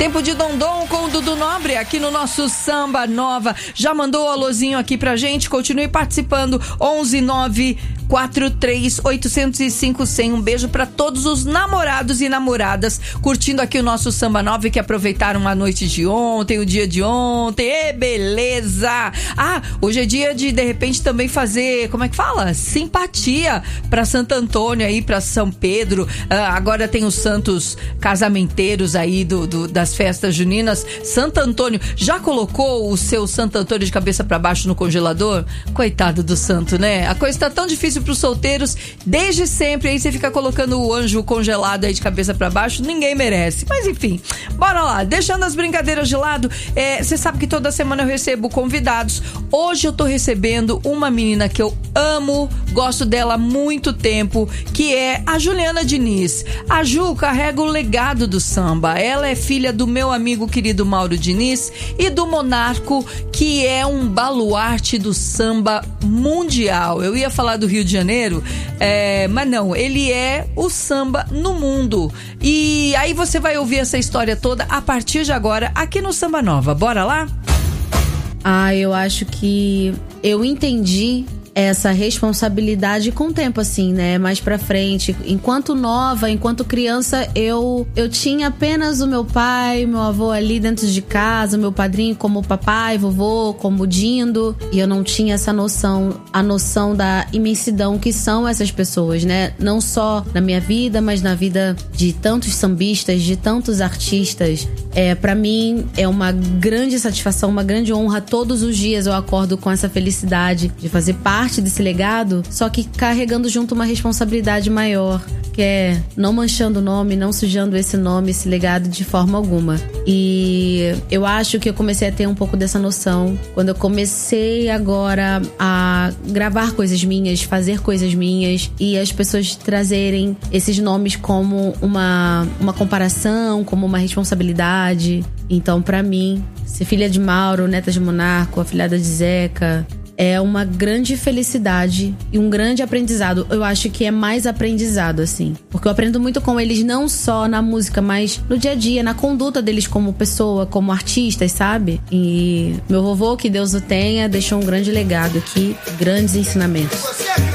Tempo de Dondon com o Dudu Nobre aqui no nosso Samba Nova. Já mandou o alôzinho aqui pra gente? Continue participando. 11943-805-100. Um beijo pra todos os namorados e namoradas curtindo aqui o nosso Samba Nova e que aproveitaram a noite de ontem, o dia de ontem. Beleza! Ah, hoje é dia de repente também fazer, como é que fala? Simpatia pra Santo Antônio aí, pra São Pedro. Agora tem os santos casamenteiros aí das festas juninas. Santo Antônio, já colocou o seu Santo Antônio de cabeça pra baixo no congelador? Coitado do santo, né? A coisa tá tão difícil pros solteiros desde sempre, aí você fica colocando o anjo congelado aí de cabeça pra baixo, ninguém merece. Mas enfim, bora lá, deixando as brincadeiras de lado, você sabe que toda semana eu recebo convidados. Hoje eu tô recebendo uma menina que eu amo, gosto dela há muito tempo, que é a Juliana Diniz. A Ju carrega o legado do samba. Ela é filha do meu amigo querido Mauro Diniz e do Monarco, que é um baluarte do samba mundial. Eu ia falar do Rio de Janeiro, mas não, ele é o samba no mundo. E aí você vai ouvir essa história toda a partir de agora aqui no Samba Nova. Bora lá? Eu acho que eu entendi essa responsabilidade com o tempo, assim, né? Mais pra frente. Enquanto nova, enquanto criança, eu tinha apenas o meu pai, meu avô ali dentro de casa, meu padrinho como papai, vovô, como Dindo. E eu não tinha essa noção, a noção da imensidão que são essas pessoas, né? Não só na minha vida, mas na vida de tantos sambistas, de tantos artistas. Pra mim, é uma grande satisfação, uma grande honra. Todos os dias eu acordo com essa felicidade de fazer parte desse legado, só que carregando junto uma responsabilidade maior, que é não manchando o nome, não sujando esse nome, esse legado de forma alguma. E eu acho que eu comecei a ter um pouco dessa noção quando eu comecei agora a gravar coisas minhas, fazer coisas minhas, e as pessoas trazerem esses nomes como uma comparação, como uma responsabilidade. Então, pra mim, ser filha de Mauro, neta de Monarco, afilhada de Zeca, é uma grande felicidade e um grande aprendizado. Eu acho que é mais aprendizado, assim. Porque eu aprendo muito com eles, não só na música, mas no dia a dia, na conduta deles como pessoa, como artistas, sabe? E meu vovô, que Deus o tenha, deixou um grande legado aqui, grandes ensinamentos.